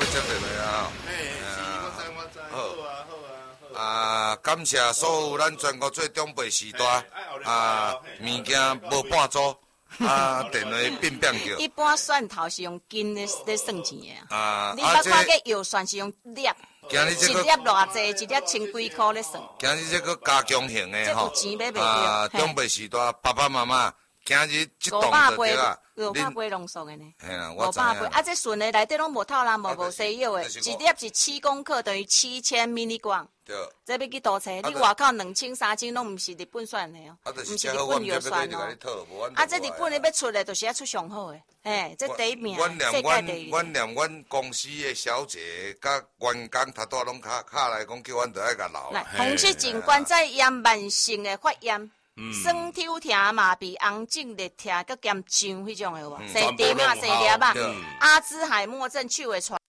接电话啊！ 我知，好啊，好啊， 啊，感谢所有咱全国最长辈时代物件无半组电话变叫。 一般蒜头是用斤咧算钱的啊， 你捌看个药蒜是用粒， 今日这个一粒偌济，一粒千几块咧算。 今日这个加强型的吼， 这有钱买袂着长辈时代爸爸妈妈，今日这栋 500杯就对啊。 500杯浓缩的呢嘿啦，我知 500杯影。 啊，这顺的内底拢无套篮，无西药的，一粒是7公克，等于7000 mg。 对。 这要去倒找，你外口2斤3斤拢毋是日本选的哦，毋是日本药选哦。啊，这日本的要出的，就是要出上好的，嘿，这第一名，世界第一。 阮念阮公司的小姐甲员工头拄拢卡来讲，叫阮着爱甲留。 来，红色警官在验慢性的发炎。酸抽疼、麻痹、红肿、热疼，佮兼上迄种的有无？生甜啊，生粒啊，阿兹海默症、手会喘。